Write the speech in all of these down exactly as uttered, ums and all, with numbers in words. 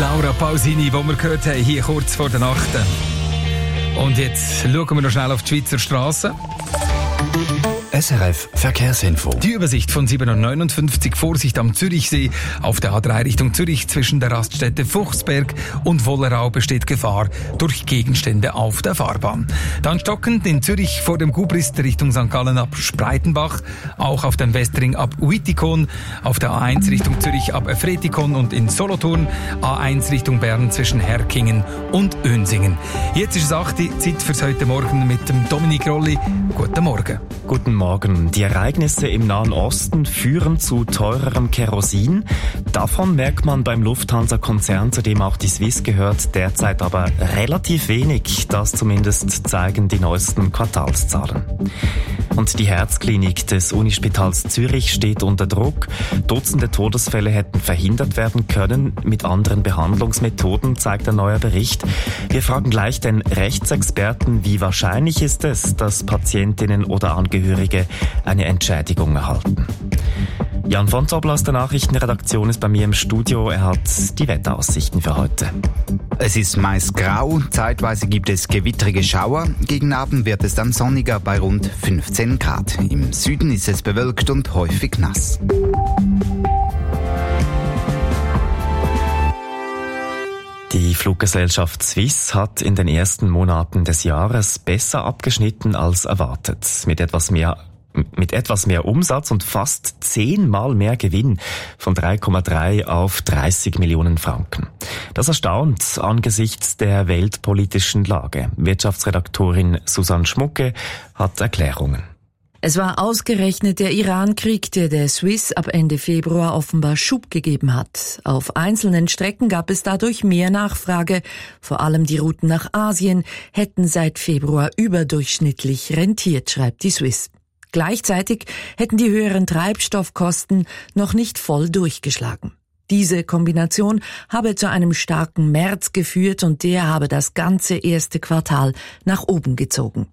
Laura Pausini, die wir gehört haben, hier kurz vor der Nacht. Und jetzt schauen wir noch schnell auf die Schweizer Strassen. S R F Verkehrsinfo. Die Übersicht von sieben Uhr neunundfünfzig, Vorsicht am Zürichsee. Auf der A drei Richtung Zürich zwischen der Raststätte Fuchsberg und Wollerau besteht Gefahr durch Gegenstände auf der Fahrbahn. Dann stockend in Zürich vor dem Gubrist Richtung Sankt Gallen ab Spreitenbach. Auch auf dem Westring ab Uitikon. Auf der A eins Richtung Zürich ab Fretikon und in Solothurn. A eins Richtung Bern zwischen Herkingen und Önsingen. Jetzt ist es acht Uhr, Zeit fürs heute Morgen mit dem Dominik Rolli. Guten Morgen. Guten Morgen. Die Ereignisse im Nahen Osten führen zu teurerem Kerosin. Davon merkt man beim Lufthansa-Konzern, zu dem auch die Swiss gehört, derzeit aber relativ wenig. Das zumindest zeigen die neuesten Quartalszahlen. Und die Herzklinik des Unispitals Zürich steht unter Druck. Dutzende Todesfälle hätten verhindert werden können mit anderen Behandlungsmethoden, zeigt ein neuer Bericht. Wir fragen gleich den Rechtsexperten, wie wahrscheinlich ist es, dass Patientinnen oder Angehörige eine Entschädigung erhalten. Jan von Tobel aus der Nachrichtenredaktion ist bei mir im Studio. Er hat die Wetteraussichten für heute. Es ist meist grau, zeitweise gibt es gewittrige Schauer. Gegen Abend wird es dann sonniger bei rund fünfzehn Grad. Im Süden ist es bewölkt und häufig nass. Die Fluggesellschaft Swiss hat in den ersten Monaten des Jahres besser abgeschnitten als erwartet. Mit etwas mehr mit etwas mehr Umsatz und fast zehnmal mehr Gewinn von drei Komma drei auf dreißig Millionen Franken. Das erstaunt angesichts der weltpolitischen Lage. Wirtschaftsredaktorin Susanne Schmucke hat Erklärungen. Es war ausgerechnet der Iran-Krieg, der der Swiss ab Ende Februar offenbar Schub gegeben hat. Auf einzelnen Strecken gab es dadurch mehr Nachfrage. Vor allem die Routen nach Asien hätten seit Februar überdurchschnittlich rentiert, schreibt die Swiss. Gleichzeitig hätten die höheren Treibstoffkosten noch nicht voll durchgeschlagen. Diese Kombination habe zu einem starken März geführt und der habe das ganze erste Quartal nach oben gezogen.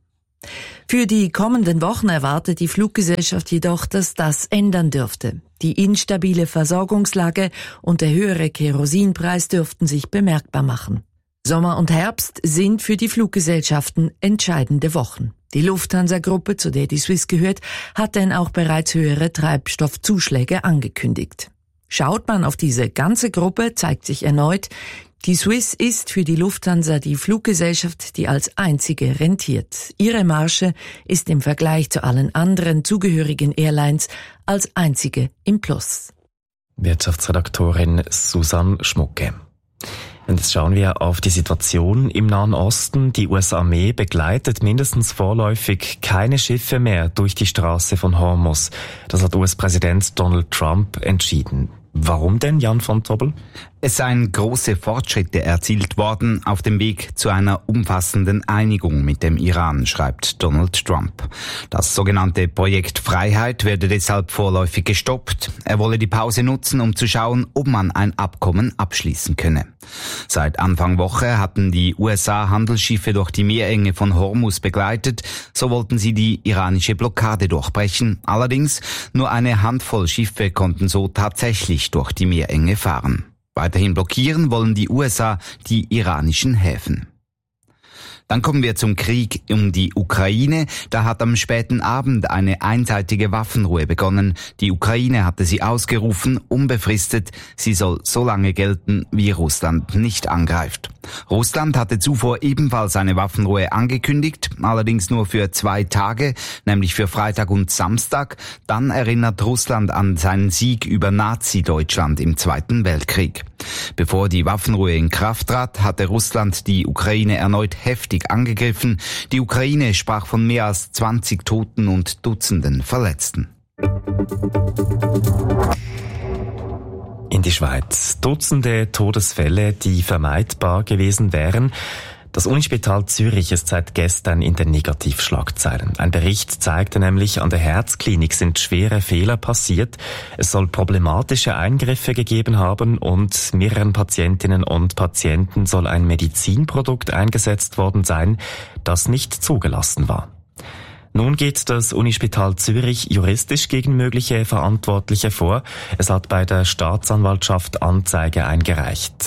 Für die kommenden Wochen erwartet die Fluggesellschaft jedoch, dass das ändern dürfte. Die instabile Versorgungslage und der höhere Kerosinpreis dürften sich bemerkbar machen. Sommer und Herbst sind für die Fluggesellschaften entscheidende Wochen. Die Lufthansa-Gruppe, zu der die Swiss gehört, hat denn auch bereits höhere Treibstoffzuschläge angekündigt. Schaut man auf diese ganze Gruppe, zeigt sich erneut, die Swiss ist für die Lufthansa die Fluggesellschaft, die als einzige rentiert. Ihre Marge ist im Vergleich zu allen anderen zugehörigen Airlines als einzige im Plus. Wirtschaftsredaktorin Susanne Schmucke. Und jetzt schauen wir auf die Situation im Nahen Osten. Die U S-Armee begleitet mindestens vorläufig keine Schiffe mehr durch die Straße von Hormuz. Das hat U S-Präsident Donald Trump entschieden. Warum denn, Jan von Tobel? Es seien große Fortschritte erzielt worden auf dem Weg zu einer umfassenden Einigung mit dem Iran, schreibt Donald Trump. Das sogenannte Projekt Freiheit werde deshalb vorläufig gestoppt. Er wolle die Pause nutzen, um zu schauen, ob man ein Abkommen abschließen könne. Seit Anfang Woche hatten die U S A Handelsschiffe durch die Meerenge von Hormuz begleitet. So wollten sie die iranische Blockade durchbrechen. Allerdings nur eine Handvoll Schiffe konnten so tatsächlich durch die Meerenge fahren. Weiterhin blockieren wollen die U S A die iranischen Häfen. Dann kommen wir zum Krieg um die Ukraine. Da hat am späten Abend eine einseitige Waffenruhe begonnen. Die Ukraine hatte sie ausgerufen, unbefristet. Sie soll so lange gelten, wie Russland nicht angreift. Russland hatte zuvor ebenfalls eine Waffenruhe angekündigt, allerdings nur für zwei Tage, nämlich für Freitag und Samstag. Dann erinnert Russland an seinen Sieg über Nazi-Deutschland im Zweiten Weltkrieg. Bevor die Waffenruhe in Kraft trat, hatte Russland die Ukraine erneut heftig angegriffen. Die Ukraine sprach von mehr als zwanzig Toten und Dutzenden Verletzten. In die Schweiz. Dutzende Todesfälle, die vermeidbar gewesen wären. Das Unispital Zürich ist seit gestern in den Negativschlagzeilen. Ein Bericht zeigte nämlich, an der Herzklinik sind schwere Fehler passiert. Es soll problematische Eingriffe gegeben haben und mehreren Patientinnen und Patienten soll ein Medizinprodukt eingesetzt worden sein, das nicht zugelassen war. Nun geht das Unispital Zürich juristisch gegen mögliche Verantwortliche vor. Es hat bei der Staatsanwaltschaft Anzeige eingereicht.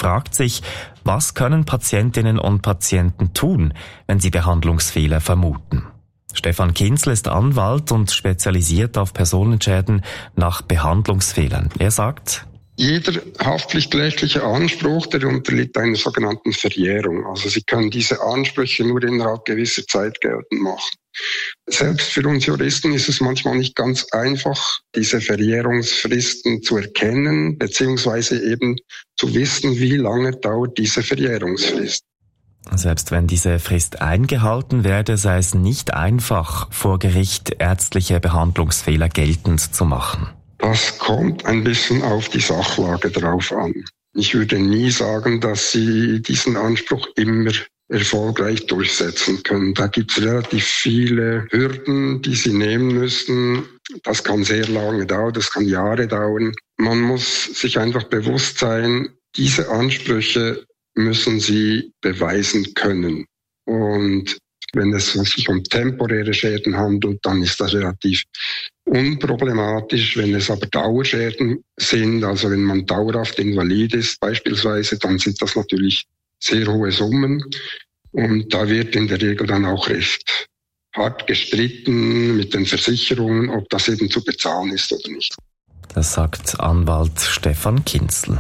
fragt sich, was können Patientinnen und Patienten tun, wenn sie Behandlungsfehler vermuten? Stefan Kinzel ist Anwalt und spezialisiert auf Personenschäden nach Behandlungsfehlern. Er sagt: Jeder haftpflichtrechtliche Anspruch, der unterliegt einer sogenannten Verjährung. Also Sie können diese Ansprüche nur innerhalb gewisser Zeit geltend machen. Selbst für uns Juristen ist es manchmal nicht ganz einfach, diese Verjährungsfristen zu erkennen, beziehungsweise eben zu wissen, wie lange dauert diese Verjährungsfrist. Selbst wenn diese Frist eingehalten werde, sei es nicht einfach, vor Gericht ärztliche Behandlungsfehler geltend zu machen. Das kommt ein bisschen auf die Sachlage drauf an. Ich würde nie sagen, dass Sie diesen Anspruch immer erfolgreich durchsetzen können. Da gibt es relativ viele Hürden, die Sie nehmen müssen. Das kann sehr lange dauern, das kann Jahre dauern. Man muss sich einfach bewusst sein, diese Ansprüche müssen Sie beweisen können. Und wenn es sich um temporäre Schäden handelt, dann ist das relativ unproblematisch. Wenn es aber Dauerschäden sind, also wenn man dauerhaft invalid ist beispielsweise, dann sind das natürlich sehr hohe Summen. Und da wird in der Regel dann auch recht hart gestritten mit den Versicherungen, ob das eben zu bezahlen ist oder nicht. Das sagt Anwalt Stefan Kinzel.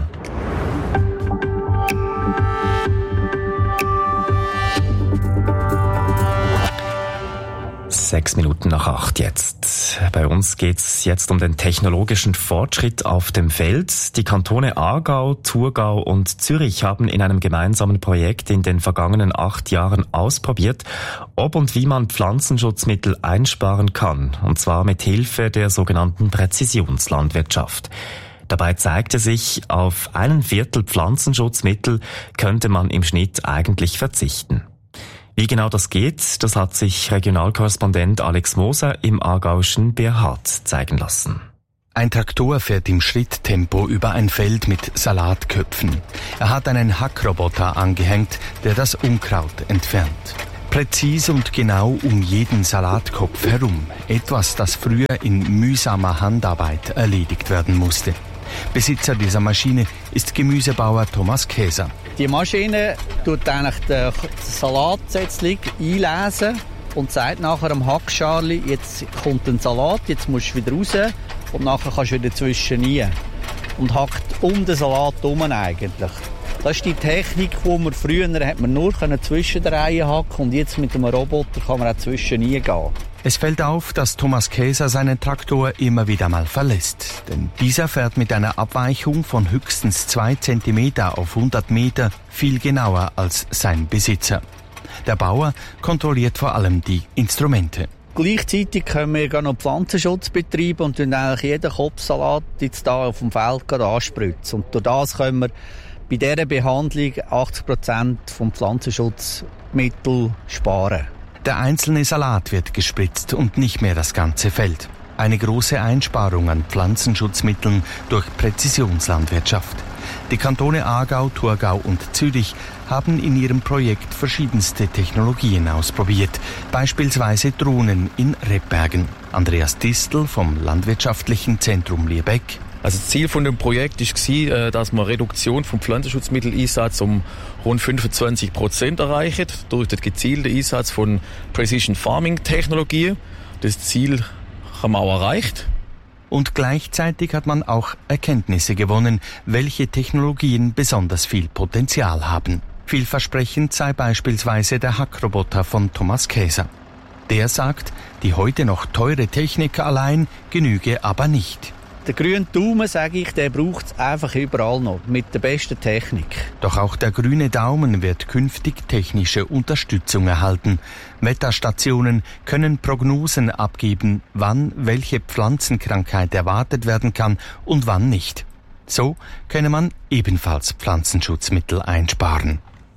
Sechs Minuten nach acht jetzt. Bei uns geht's jetzt um den technologischen Fortschritt auf dem Feld. Die Kantone Aargau, Thurgau und Zürich haben in einem gemeinsamen Projekt in den vergangenen acht Jahren ausprobiert, ob und wie man Pflanzenschutzmittel einsparen kann. Und zwar mit Hilfe der sogenannten Präzisionslandwirtschaft. Dabei zeigte sich, auf einen Viertel Pflanzenschutzmittel könnte man im Schnitt eigentlich verzichten. Wie genau das geht, das hat sich Regionalkorrespondent Alex Moser im aargauischen Berhard zeigen lassen. Ein Traktor fährt im Schritttempo über ein Feld mit Salatköpfen. Er hat einen Hackroboter angehängt, der das Unkraut entfernt. Präzis und genau um jeden Salatkopf herum. Etwas, das früher in mühsamer Handarbeit erledigt werden musste. Besitzer dieser Maschine ist Gemüsebauer Thomas Käser. Die Maschine tut eigentlich den Salatsetzling einlesen und sagt nachher am Hackscharli, jetzt kommt ein Salat, jetzt musst du wieder raus und nachher kannst du wieder zwischen rein. Und hackt um den Salat herum eigentlich. Das ist die Technik, die man früher hat man nur zwischen den Reihen hacken und jetzt mit einem Roboter kann man auch zwischen reingehen. Es fällt auf, dass Thomas Käser seinen Traktor immer wieder mal verlässt. Denn dieser fährt mit einer Abweichung von höchstens zwei Zentimeter auf hundert Meter viel genauer als sein Besitzer. Der Bauer kontrolliert vor allem die Instrumente. Gleichzeitig können wir noch Pflanzenschutz betreiben und dann eigentlich jeden Kopfsalat jetzt da auf dem Feld anspritzen. Und durch das können wir bei dieser Behandlung achtzig Prozent vom Pflanzenschutzmittel sparen. Der einzelne Salat wird gespritzt und nicht mehr das ganze Feld. Eine große Einsparung an Pflanzenschutzmitteln durch Präzisionslandwirtschaft. Die Kantone Aargau, Thurgau und Zürich haben in ihrem Projekt verschiedenste Technologien ausprobiert, beispielsweise Drohnen in Rebbergen. Andreas Distel vom Landwirtschaftlichen Zentrum Liebeck. Also das Ziel von dem Projekt war, dass man Reduktion vom Pflanzenschutzmitteleinsatz um rund fünfundzwanzig Prozent erreichen durch den gezielten Einsatz von Precision Farming Technologien. Das Ziel haben wir auch erreicht. Und gleichzeitig hat man auch Erkenntnisse gewonnen, welche Technologien besonders viel Potenzial haben. Vielversprechend sei beispielsweise der Hackroboter von Thomas Käser. Der sagt, die heute noch teure Technik allein genüge aber nicht. Der grüne Daumen, sage ich, der braucht es einfach überall noch, mit der besten Technik. Doch auch der grüne Daumen wird künftig technische Unterstützung erhalten. Wetterstationen können Prognosen abgeben, wann welche Pflanzenkrankheit erwartet werden kann und wann nicht. So könne man ebenfalls Pflanzenschutzmittel einsparen.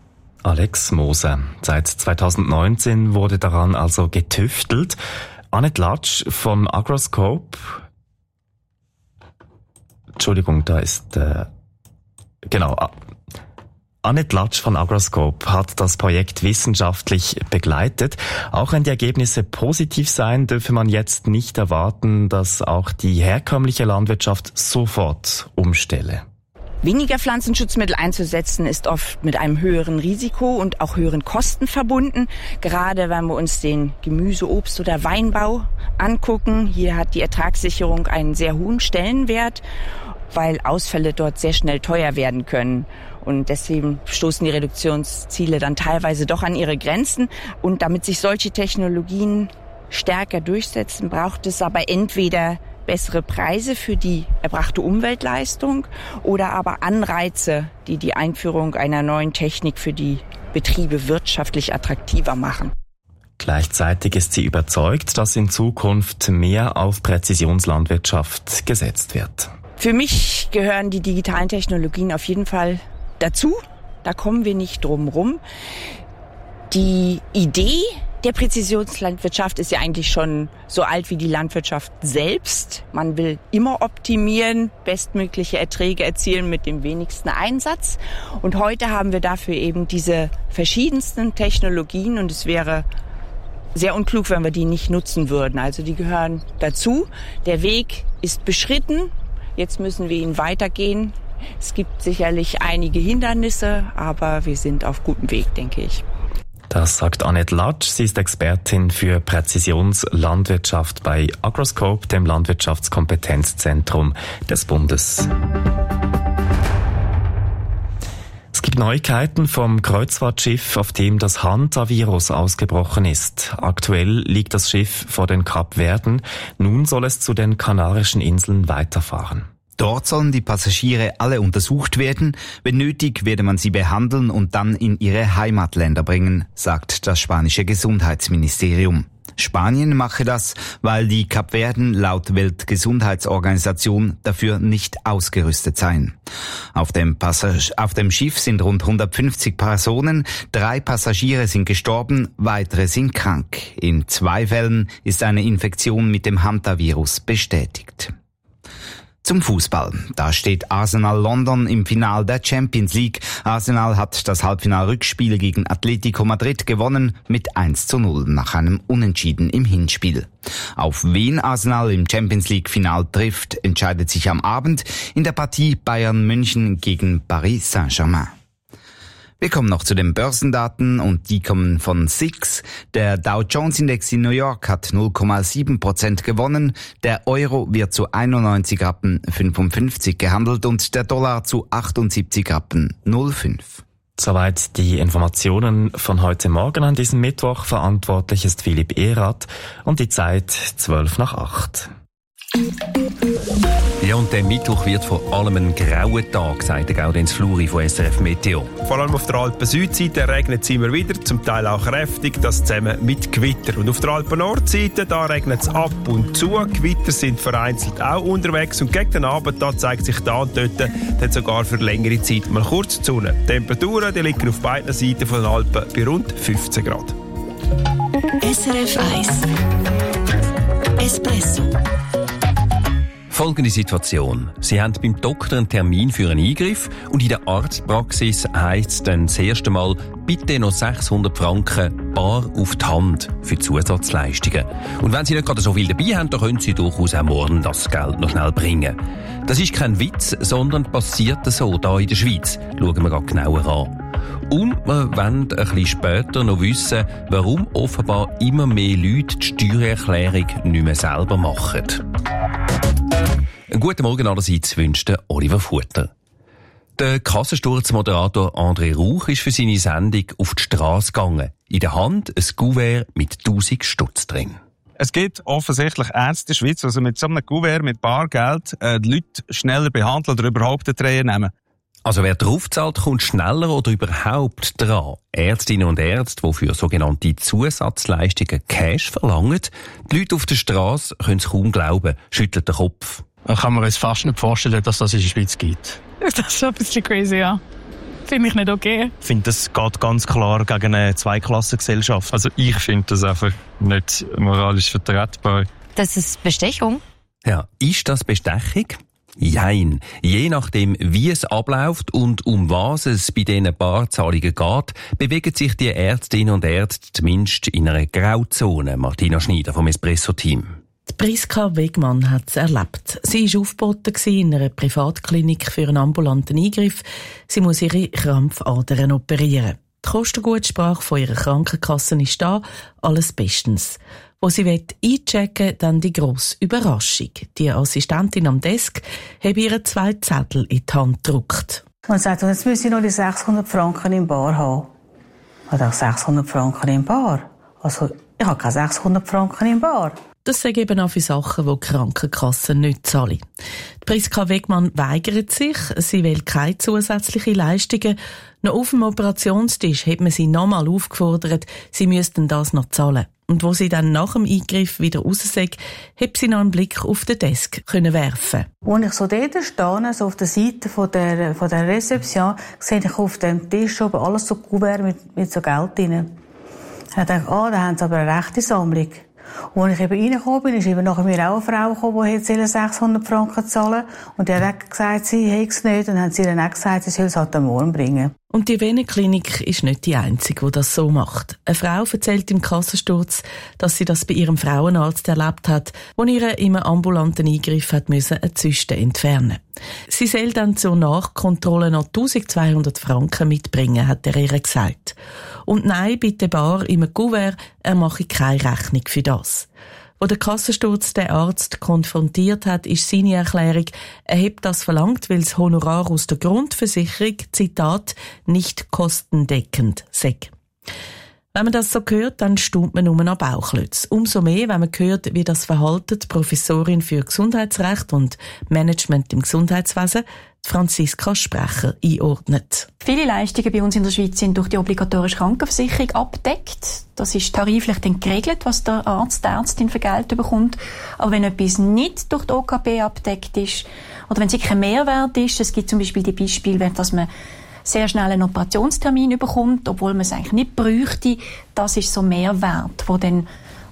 Alex Moser. Seit zweitausendneunzehn wurde daran also getüftelt. Annette Latsch von Agroscope. Entschuldigung, da ist, äh, genau, Annette Latsch von Agroscope hat das Projekt wissenschaftlich begleitet. Auch wenn die Ergebnisse positiv seien, dürfe man jetzt nicht erwarten, dass auch die herkömmliche Landwirtschaft sofort umstelle. Weniger Pflanzenschutzmittel einzusetzen ist oft mit einem höheren Risiko und auch höheren Kosten verbunden. Gerade wenn wir uns den Gemüse-, Obst- oder Weinbau angucken, hier hat die Ertragssicherung einen sehr hohen Stellenwert, weil Ausfälle dort sehr schnell teuer werden können. Und deswegen stoßen die Reduktionsziele dann teilweise doch an ihre Grenzen. Und damit sich solche Technologien stärker durchsetzen, braucht es aber entweder bessere Preise für die erbrachte Umweltleistung oder aber Anreize, die die Einführung einer neuen Technik für die Betriebe wirtschaftlich attraktiver machen. Gleichzeitig ist sie überzeugt, dass in Zukunft mehr auf Präzisionslandwirtschaft gesetzt wird. Für mich gehören die digitalen Technologien auf jeden Fall dazu. Da kommen wir nicht drum rum. Die Idee der Präzisionslandwirtschaft ist ja eigentlich schon so alt wie die Landwirtschaft selbst. Man will immer optimieren, bestmögliche Erträge erzielen mit dem wenigsten Einsatz. Und heute haben wir dafür eben diese verschiedensten Technologien und es wäre sehr unklug, wenn wir die nicht nutzen würden. Also die gehören dazu. Der Weg ist beschritten. Jetzt müssen wir ihn weitergehen. Es gibt sicherlich einige Hindernisse, aber wir sind auf gutem Weg, denke ich. Das sagt Annette Latsch. Sie ist Expertin für Präzisionslandwirtschaft bei Agroscope, dem Landwirtschaftskompetenzzentrum des Bundes. Es gibt Neuigkeiten vom Kreuzfahrtschiff, auf dem das Hantavirus ausgebrochen ist. Aktuell liegt das Schiff vor den Kapverden. Nun soll es zu den Kanarischen Inseln weiterfahren. Dort sollen die Passagiere alle untersucht werden. Wenn nötig, werde man sie behandeln und dann in ihre Heimatländer bringen, sagt das spanische Gesundheitsministerium. Spanien mache das, weil die Kapverden laut Weltgesundheitsorganisation dafür nicht ausgerüstet seien. Auf dem, Passag- auf dem Schiff sind rund hundertfünfzig Personen, drei Passagiere sind gestorben, weitere sind krank. In zwei Fällen ist eine Infektion mit dem Hantavirus bestätigt. Zum Fußball. Da steht Arsenal London im Finale der Champions League. Arsenal hat das Halbfinalrückspiel gegen Atletico Madrid gewonnen mit eins zu null nach einem Unentschieden im Hinspiel. Auf wen Arsenal im Champions League Final trifft, entscheidet sich am Abend in der Partie Bayern München gegen Paris Saint-Germain. Wir kommen noch zu den Börsendaten und die kommen von S I X. Der Dow Jones Index in New York hat null Komma sieben Prozent gewonnen, der Euro wird zu einundneunzig Rappen fünfundfünfzig gehandelt und der Dollar zu achtundsiebzig Rappen null Komma fünf. Soweit die Informationen von heute Morgen an diesem Mittwoch. Verantwortlich ist Philipp Erath und die Zeit zwölf nach acht. Ja, und der Mittwoch wird vor allem ein grauer Tag, sagt der Gaudenz Fluri von S R F Meteo. Vor allem auf der Alpen-Südseite regnet es immer wieder, zum Teil auch kräftig, das zusammen mit Gewitter. Und auf der Alpen-Nordseite, da regnet es ab und zu. Gewitter sind vereinzelt auch unterwegs und gegen den Abend, da zeigt sich da und dort dann sogar für längere Zeit mal kurz die Sonne. Die Temperaturen, die liegen auf beiden Seiten von den Alpen bei rund fünfzehn Grad. S R F eins Espresso. Folgende Situation. Sie haben beim Doktor einen Termin für einen Eingriff und in der Arztpraxis heisst es dann das erste Mal, bitte noch sechshundert Franken bar auf die Hand für Zusatzleistungen. Und wenn Sie nicht gerade so viel dabei haben, dann können Sie durchaus auch morgen das Geld noch schnell bringen. Das ist kein Witz, sondern passiert so hier in der Schweiz. Schauen wir gerade genauer an. Und wir wollen ein bisschen später noch wissen, warum offenbar immer mehr Leute die Steuererklärung nicht mehr selber machen. Einen guten Morgen allerseits wünscht Oliver Futter. Der Kassensturzmoderator André Rauch ist für seine Sendung auf die Straße gegangen. In der Hand ein Kuvert mit tausend Stutz drin. Es gibt offensichtlich Ärzte in der Schweiz, die also mit so einem Kuvert mit Bargeld äh, die Leute schneller behandeln oder überhaupt eine Träne nehmen. Also wer draufzahlt, kommt schneller oder überhaupt dran. Ärztinnen und Ärzte, die für sogenannte Zusatzleistungen Cash verlangen, die Leute auf der Straße können es kaum glauben, schüttelt den Kopf. Da kann man uns fast nicht vorstellen, dass das in der Schweiz gibt. Das ist schon ein bisschen crazy, ja. Finde ich nicht okay. Ich finde, das geht ganz klar gegen eine Zweiklassengesellschaft. Also ich finde das einfach nicht moralisch vertretbar. Das ist Bestechung? Ja, ist das Bestechung? Jein. Je nachdem, wie es abläuft und um was es bei diesen Barzahlungen geht, bewegen sich die Ärztinnen und Ärzte zumindest in einer Grauzone. Martina Schneider vom Espresso-Team. Die Priska Wegmann hat es erlebt. Sie war aufgeboten in einer Privatklinik für einen ambulanten Eingriff. Sie muss ihre Krampfadern operieren. Die Kostengutsprache von ihrer Krankenkasse ist da, alles bestens. Wo sie einchecken will, dann die grosse Überraschung. Die Assistentin am Desk hat ihr zwei Zettel in die Hand gedruckt. Und sagt, jetzt müssen Sie noch die sechshundert Franken im Bar haben. Ich dachte, sechshundert Franken im Bar? Also, ich habe keine sechshundert Franken im Bar. Das sind eben auch für Sachen, die die Krankenkassen nicht zahlen. Die Priska Wegmann weigert sich, sie will keine zusätzlichen Leistungen. Noch auf dem Operationstisch hat man sie nochmal aufgefordert, sie müssten das noch zahlen. Und wo sie dann nach dem Eingriff wieder raus sagt, hat sie noch einen Blick auf den Desk können werfen. Als ich so dort stehe, so auf der Seite von der, von der Rezeption, sehe ich auf dem Tisch oben alles so Kuvert mit, mit so Geld drin. Ich dachte, ah, da haben sie aber eine rechte Sammlung. Und als ich eben reingekommen bin, ist eben nachher mir auch eine Frau gekommen, die jetzt sechshundert Franken zahlen. Und die hat gesagt, sie hätte es nicht. Und dann haben sie dann auch gesagt, sie soll es halt am Morgen bringen. Und die Venenklinik ist nicht die einzige, die das so macht. Eine Frau erzählt im Kassensturz, dass sie das bei ihrem Frauenarzt erlebt hat, wo ihr im ambulanten Eingriff hat müssen eine Zyste entfernen. Sie soll dann zur Nachkontrolle noch eintausendzweihundert Franken mitbringen, hat er ihr gesagt. Und nein, bitte bar im Kuvert, er mache keine Rechnung für das. Wo der Kassensturz den Arzt konfrontiert hat, ist seine Erklärung, er hat das verlangt, weil das Honorar aus der Grundversicherung, Zitat, nicht kostendeckend sei. Wenn man das so hört, dann staunt man nur noch Bauchklötze. Umso mehr, wenn man hört, wie das Verhalten die Professorin für Gesundheitsrecht und Management im Gesundheitswesen, Franziska Sprecher, einordnet. Viele Leistungen bei uns in der Schweiz sind durch die obligatorische Krankenversicherung abgedeckt. Das ist tariflich dann geregelt, was der Arzt, die Ärztin für Geld bekommt. Aber wenn etwas nicht durch die O K B abgedeckt ist, oder wenn es kein Mehrwert ist, es gibt zum Beispiel die Beispiele, dass man sehr schnell einen Operationstermin bekommt, obwohl man es eigentlich nicht bräuchte, das ist so ein Mehrwert, der dann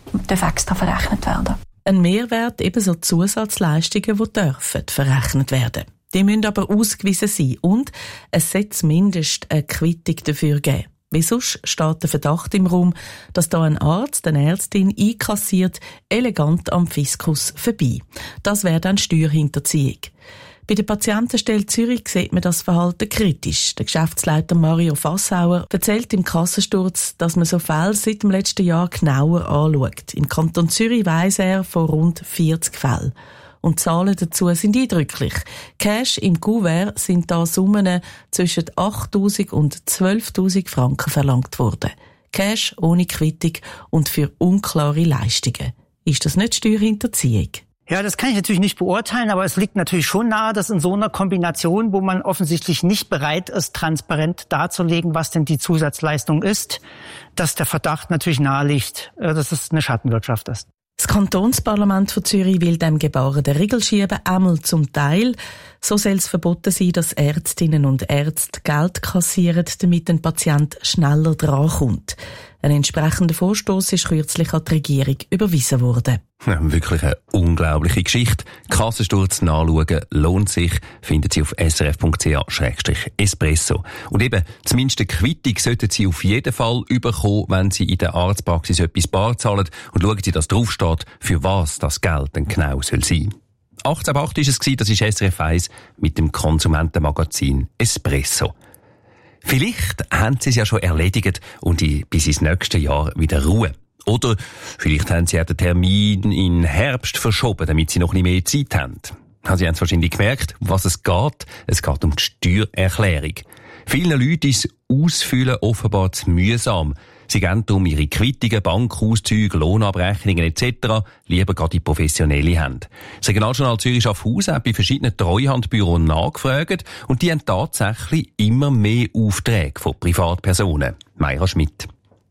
extra verrechnet werden. Ein Mehrwert, ebenso Zusatzleistungen, die dürfen verrechnet werden. Die müssen aber ausgewiesen sein und es sollte zumindest eine Quittung dafür geben. Wie sonst steht der Verdacht im Raum, dass da ein Arzt, eine Ärztin einkassiert, elegant am Fiskus vorbei. Das wäre dann Steuerhinterziehung. Bei der Patientenstelle Zürich sieht man das Verhalten kritisch. Der Geschäftsleiter Mario Fassauer erzählt im Kassensturz, dass man so Fälle seit dem letzten Jahr genauer anschaut. Im Kanton Zürich weiss er von rund vierzig Fällen. Und die Zahlen dazu sind eindrücklich. Cash im Kuvert sind da Summen zwischen achttausend und zwölftausend Franken verlangt worden. Cash ohne Quittung und für unklare Leistungen. Ist das nicht Steuerhinterziehung? Ja, das kann ich natürlich nicht beurteilen, aber es liegt natürlich schon nahe, dass in so einer Kombination, wo man offensichtlich nicht bereit ist, transparent darzulegen, was denn die Zusatzleistung ist, dass der Verdacht natürlich nahe liegt, dass es eine Schattenwirtschaft ist. Das Kantonsparlament von Zürich will dem Gebaren den Riegel schieben, einmal zum Teil. So soll es verboten sein, dass Ärztinnen und Ärzte Geld kassieren, damit ein Patient schneller drankommt. Ein entsprechender Vorstoss ist kürzlich an die Regierung überwiesen worden. Ja, wirklich eine unglaubliche Geschichte. Kassensturz nachschauen lohnt sich, findet Sie auf s r f punkt c h slash espresso. Und eben, zumindest eine Quittung sollten Sie auf jeden Fall bekommen, wenn Sie in der Arztpraxis etwas bar zahlen. Und schauen Sie, dass draufsteht, für was das Geld denn genau soll sein. achtzehn Uhr acht war es, das ist S R F eins mit dem Konsumentenmagazin Espresso. Vielleicht haben Sie es ja schon erledigt und bis ins nächste Jahr wieder Ruhe. Oder vielleicht haben Sie ja den Termin in den Herbst verschoben, damit Sie noch ein bisschen mehr Zeit haben. Sie haben es wahrscheinlich gemerkt, um was es geht. Es geht um die Steuererklärung. Vielen Leuten ist das Ausfüllen offenbar zu mühsam. Sie geben um ihre Quittungen, Bankauszüge, Lohnabrechnungen et cetera lieber gerade die professionelle Hand. Das Regionaljournal Zürich Schaffhausen hat bei verschiedenen Treuhandbüros nachgefragt und die haben tatsächlich immer mehr Aufträge von Privatpersonen. Mayra Schmidt.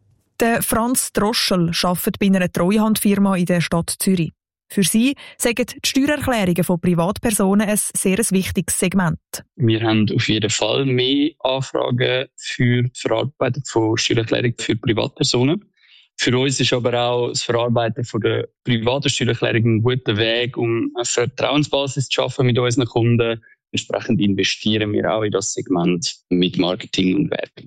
Der Franz Droschel arbeitet bei einer Treuhandfirma in der Stadt Zürich. Für sie sagen die Steuererklärungen von Privatpersonen ein sehr wichtiges Segment. Wir haben auf jeden Fall mehr Anfragen für die Verarbeitung von Steuererklärungen für Privatpersonen. Für uns ist aber auch das Verarbeiten von der privaten Steuererklärung ein guter Weg, um eine Vertrauensbasis zu schaffen mit unseren Kunden. Entsprechend investieren wir auch in das Segment mit Marketing und Werbung.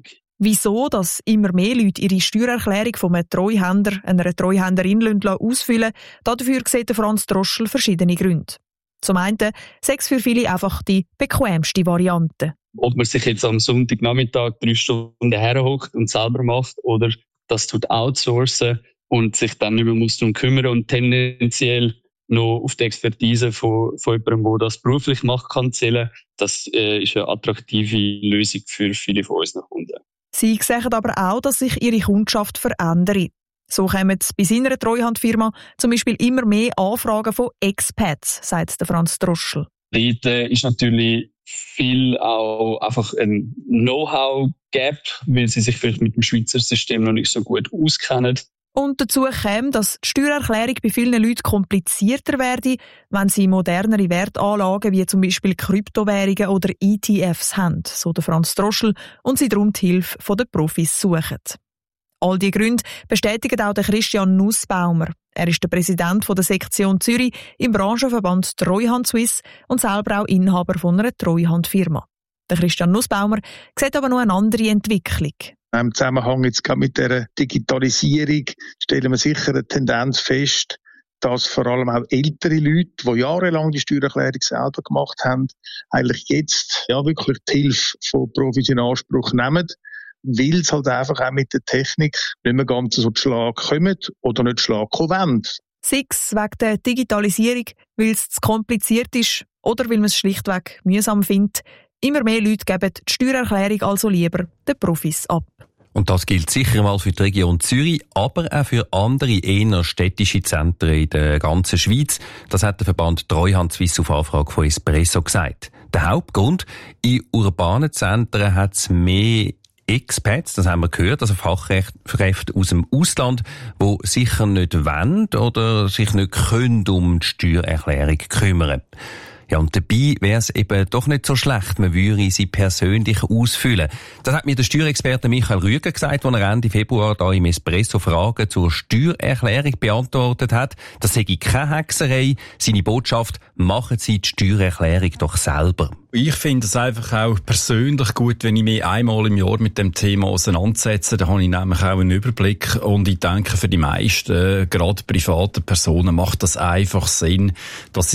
Wieso, dass immer mehr Leute ihre Steuererklärung von einem Treuhänder, einer Treuhänderin ausfüllen lassen, dafür sieht Franz Droschl verschiedene Gründe. Zum einen sei es für viele einfach die bequemste Variante. Ob man sich jetzt am Sonntagnachmittag drei Stunden herhockt und selber macht oder das tut outsourcen und sich dann nicht mehr muss darum kümmern und tendenziell noch auf die Expertise von, von jemandem, der das beruflich macht, kann zählen. Das äh, ist eine attraktive Lösung für viele von unseren Kunden. Sie sagen aber auch, dass sich ihre Kundschaft verändert. So kommen bei seiner Treuhandfirma zum Beispiel immer mehr Anfragen von Expats, sagt der Franz Droschl. Dort ist natürlich viel auch einfach ein Know-how-Gap, weil sie sich vielleicht mit dem Schweizer System noch nicht so gut auskennen. Und dazu käme, dass die Steuererklärung bei vielen Leuten komplizierter werde, wenn sie modernere Wertanlagen wie zum Beispiel Kryptowährungen oder E T Fs haben, so der Franz Droschl, und sie darum die Hilfe der Profis suchen. All diese Gründe bestätigt auch der Christian Nussbaumer. Er ist der Präsident der Sektion Zürich im Branchenverband Treuhand Suisse und selber auch Inhaber von einer Treuhandfirma. Der Christian Nussbaumer sieht aber noch eine andere Entwicklung. Im Zusammenhang jetzt mit der Digitalisierung stellen wir sicher eine Tendenz fest, dass vor allem auch ältere Leute, die jahrelang die Steuererklärung selber gemacht haben, eigentlich jetzt ja wirklich die Hilfe von Profis in Anspruch nehmen, weil es halt einfach auch mit der Technik nicht mehr ganz so zu Schlag kommt oder nicht zu Schlag kommen wollen. Sei es wegen der Digitalisierung, weil es zu kompliziert ist oder weil man es schlichtweg mühsam findet. Immer mehr Leute geben die Steuererklärung also lieber den Profis ab. Und das gilt sicher mal für die Region Zürich, aber auch für andere eher städtische Zentren in der ganzen Schweiz. Das hat der Verband Treuhand Suisse auf Anfrage von Espresso gesagt. Der Hauptgrund, in urbanen Zentren hat es mehr Expats, das haben wir gehört, also Fachkräfte aus dem Ausland, die sicher nicht wollen oder sich nicht können um die Steuererklärung kümmern. Ja, und dabei wäre es eben doch nicht so schlecht, man würde sie persönlich ausfüllen. Das hat mir der Steuerexperte Michael Rüger gesagt, als er Ende Februar da im Espresso Fragen zur Steuererklärung beantwortet hat. Das sei keine Hexerei. Seine Botschaft: machen Sie die Steuererklärung doch selber. Ich finde es einfach auch persönlich gut, wenn ich mich einmal im Jahr mit dem Thema auseinandersetze. Da habe ich nämlich auch einen Überblick. Und ich denke, für die meisten, äh, gerade private Personen, macht das einfach Sinn, dass sie